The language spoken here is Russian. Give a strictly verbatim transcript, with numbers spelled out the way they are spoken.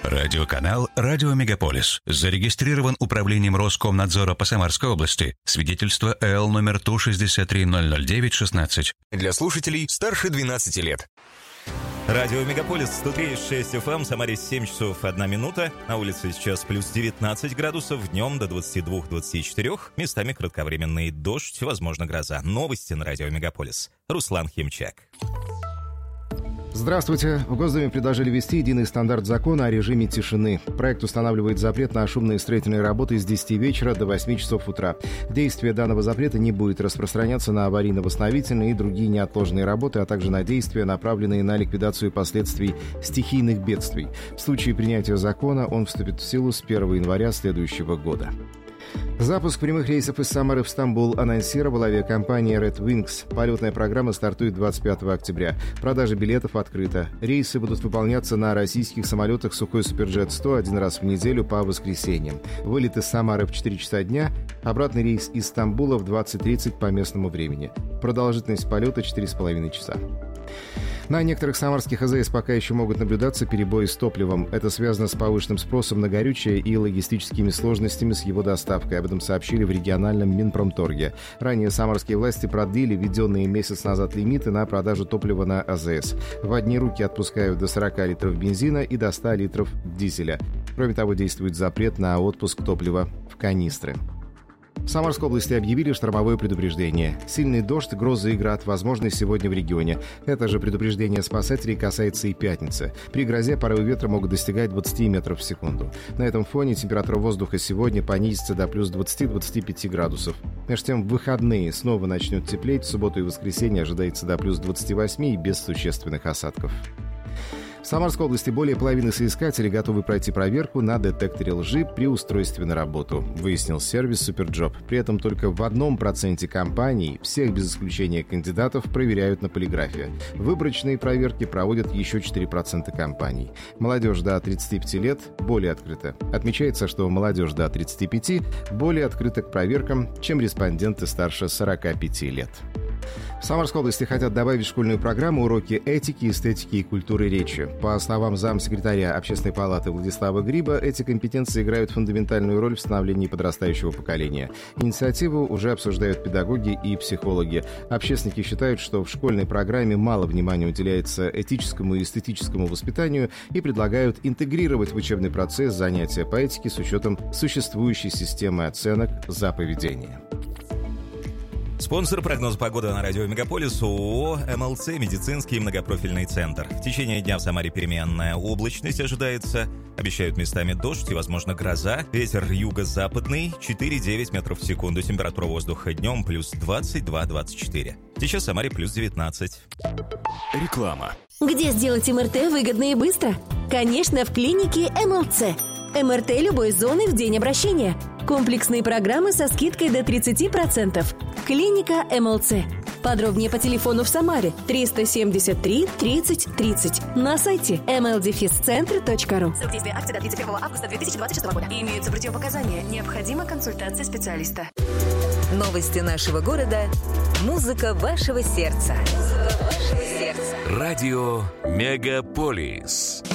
Радиоканал «Радио Мегаполис». Зарегистрирован управлением Роскомнадзора по Самарской области. Свидетельство эл номер Ту шестьдесят три ноль ноль девять шестнадцать. Для слушателей старше двенадцати лет. Радио Мегаполис, сто три и шесть эф эм, Самаре семь часов одна минута. На улице сейчас плюс девятнадцать градусов, днем до двадцати двух - двадцати четырёх. Местами кратковременный дождь, возможно гроза. Новости на Радио Мегаполис. Руслан Химчак. Здравствуйте. В Госдуме предложили ввести единый стандарт закона о режиме тишины. Проект устанавливает запрет на шумные строительные работы с десяти вечера до восьми часов утра. Действие данного запрета не будет распространяться на аварийно-восстановительные и другие неотложные работы, а также на действия, направленные на ликвидацию последствий стихийных бедствий. В случае принятия закона он вступит в силу с первого января следующего года. Запуск прямых рейсов из Самары в Стамбул анонсировала авиакомпания Red Wings. Полетная программа стартует двадцать пятого октября. Продажа билетов открыта. Рейсы будут выполняться на российских самолетах Сухой Суперджет сто один раз в неделю по воскресеньям. Вылет из Самары в четыре часа дня, обратный рейс из Стамбула в двадцать тридцать по местному времени. Продолжительность полета четыре с половиной часа. На некоторых самарских АЗС пока еще могут наблюдаться перебои с топливом. Это связано с повышенным спросом на горючее и логистическими сложностями с его доставкой. Об этом сообщили в региональном Минпромторге. Ранее самарские власти продлили введенные месяц назад лимиты на продажу топлива на АЗС. В одни руки отпускают до сорока литров бензина и до ста литров дизеля. Кроме того, действует запрет на отпуск топлива в канистры. В Самарской области объявили штормовое предупреждение. Сильный дождь, грозы и град возможны сегодня в регионе. Это же предупреждение спасателей касается и пятницы. При грозе порывы ветра могут достигать двадцати метров в секунду. На этом фоне температура воздуха сегодня понизится до плюс двадцати - двадцати пяти градусов. Между тем, в выходные снова начнет теплеть. В субботу и воскресенье ожидается до плюс двадцати восьми и без существенных осадков. В Самарской области более половины соискателей готовы пройти проверку на детекторе лжи при устройстве на работу, выяснил сервис Суперджоп. При этом только в одном проценте компаний всех без исключения кандидатов проверяют на полиграфе. Выборочные проверки проводят еще четыре процента компаний. Молодежь до тридцати пяти лет более открыта. Отмечается, что молодежь до тридцати пяти более открыта к проверкам, чем респонденты старше сорока пяти лет. В Самарской области хотят добавить в школьную программу уроки этики, эстетики и культуры речи. По словам замсекретаря Общественной палаты Владислава Гриба, эти компетенции играют фундаментальную роль в становлении подрастающего поколения. Инициативу уже обсуждают педагоги и психологи. Общественники считают, что в школьной программе мало внимания уделяется этическому и эстетическому воспитанию и предлагают интегрировать в учебный процесс занятия по этике с учетом существующей системы оценок за поведение. Спонсор прогноза погоды на радио Мегаполис ООО эм эл цэ «Медицинский многопрофильный центр». В течение дня в Самаре переменная облачность ожидается. Обещают местами дождь и, возможно, гроза. Ветер юго-западный четыре - девять метров в секунду. Температура воздуха днем плюс двадцать два - двадцать четыре. Сейчас в Самаре плюс девятнадцать. Реклама. Где сделать эм эр тэ выгодно и быстро? Конечно, в клинике эм эл цэ. эм эр тэ любой зоны в день обращения. Комплексные программы со скидкой до тридцати процентов. Клиника эм эл цэ. Подробнее по телефону в Самаре триста семьдесят три тридцать тридцать. На сайте эм эл дефис центр точка ру. Срок действия акции до тридцать первого августа две тысячи двадцать шестого года. Имеются противопоказания. Необходима консультация специалиста. Новости нашего города. Музыка вашего сердца. Музыка вашего сердца. Радио Мегаполис.